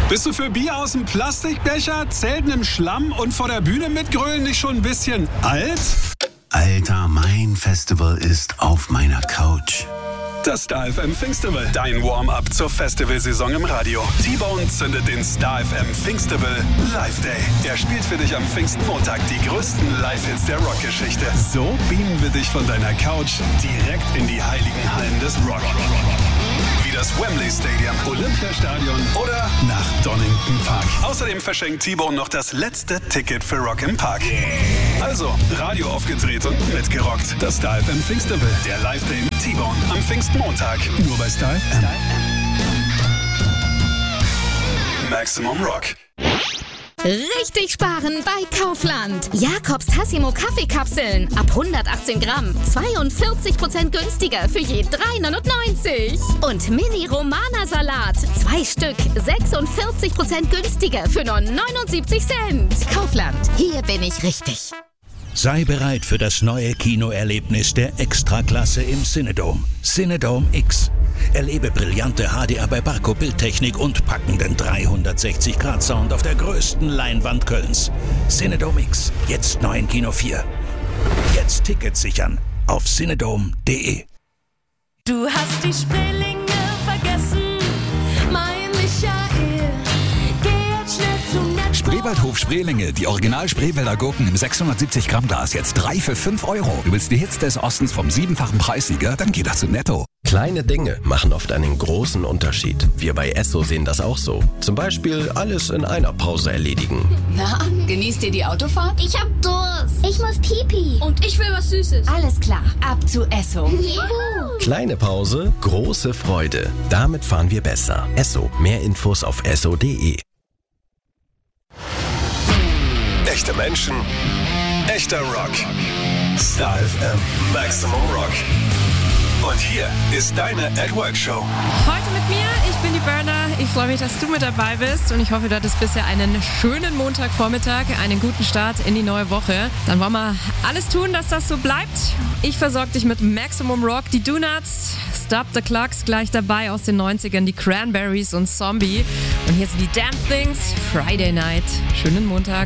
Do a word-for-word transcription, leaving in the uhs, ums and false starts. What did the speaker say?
Bist du für Bier aus dem Plastikbecher, Zelten im Schlamm und vor der Bühne mitgrölen nicht schon ein bisschen alt? Alter, mein Festival ist auf meiner Couch. Das Star F M Pfingstival, dein Warm-up zur Festivalsaison im Radio. T-Bone zündet den Star F M Pfingstival Live Day. Er spielt für dich am Pfingstmontag die größten Live-Hits der Rockgeschichte. So beamen wir dich von deiner Couch direkt in die heiligen Hallen des Rock. Wie das Wembley Stadium, Olympiastadion oder nach Donington Park. Außerdem verschenkt T-Bone noch das letzte Ticket für Rock im Park. Also, Radio aufgedreht und mitgerockt. Das Star F M Pfingstival, der Live Day mit T-Bone am Pfingstmontag. Nur bei Star F M. Maximum Rock. Richtig sparen bei Kaufland. Jakobs Tassimo Kaffeekapseln ab hundertachtzehn Gramm. zweiundvierzig Prozent günstiger für je drei neunundneunzig. Und Mini Romana Salat. Zwei Stück. sechsundvierzig Prozent günstiger für nur neunundsiebzig Cent. Kaufland. Hier bin ich richtig. Sei bereit für das neue Kinoerlebnis der Extraklasse im Cinedome. Cinedome X. Erlebe brillante H D R bei Barco Bildtechnik und packenden dreihundertsechzig Grad Sound auf der größten Leinwand Kölns. Cinedome X. Jetzt neu in Kino vier. Jetzt Tickets sichern auf cinedome punkt de. Du hast die Spreelinge vergessen, mein Michael. Geh jetzt schnell zum Netto. Spreewaldhof Spreelinge, die Original Spreewälder Gurken im sechshundertsiebzig Gramm Glas, jetzt drei für fünf Euro. Du willst die Hits des Ostens vom siebenfachen Preissieger? Dann geh doch zu Netto. Kleine Dinge machen oft einen großen Unterschied. Wir bei Esso sehen das auch so. Zum Beispiel alles in einer Pause erledigen. Na, genießt ihr die Autofahrt? Ich hab Durst. Ich muss pipi. Und ich will was Süßes. Alles klar, ab zu Esso. Juhu. Kleine Pause, große Freude. Damit fahren wir besser. Esso. Mehr Infos auf esso punkt de. Echte Menschen, echter Rock. Star F M Maximum Rock. Und hier ist deine At Work Show. Heute mit mir, ich bin die Berna. Ich freue mich, dass du mit dabei bist und ich hoffe, du hattest bisher einen schönen Montagvormittag, einen guten Start in die neue Woche. Dann wollen wir alles tun, dass das so bleibt. Ich versorge dich mit Maximum Rock, die Donuts, Stop the Clocks gleich dabei aus den neunzigern, die Cranberries und Zombie. Und hier sind die Damn Things, Friday Night. Schönen Montag.